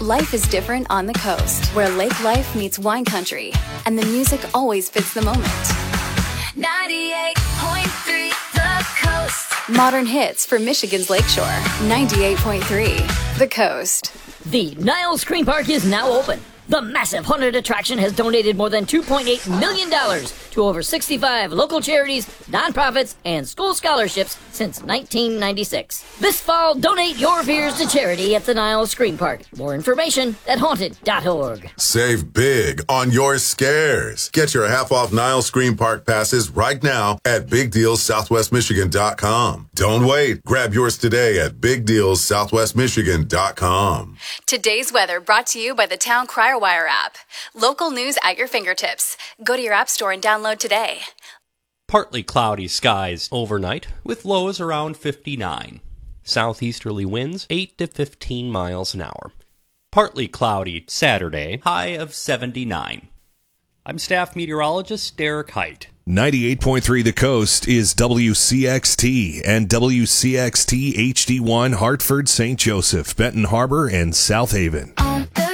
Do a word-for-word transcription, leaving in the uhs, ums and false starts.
Life is different on the coast, where lake life meets wine country, and the music always fits the moment. ninety-eight point three The Coast. Modern hits for Michigan's Lakeshore. ninety-eight point three The Coast. The Niles Screen Park is now open. The massive haunted attraction has donated more than two point eight million dollars to over sixty-five local charities, nonprofits, and school scholarships since nineteen ninety-six. This fall, donate your fears to charity at the Niles Screen Park. More information at haunted dot org. Save big on your scares. Get your half-off Niles Screen Park passes right now at big deals southwest michigan dot com. Don't wait. Grab yours today at big deals southwest michigan dot com. Today's weather brought to you by the Town Crier Wire app. Local news at your fingertips. Go to your app store and download today. Partly cloudy skies overnight with lows around fifty-nine. Southeasterly winds eight to fifteen miles an hour. Partly cloudy Saturday, high of seventy-nine. I'm staff meteorologist Derek Height. ninety-eight point three The Coast is W C X T and W C X T H D one Hartford, Saint Joseph, Benton Harbor, and South Haven.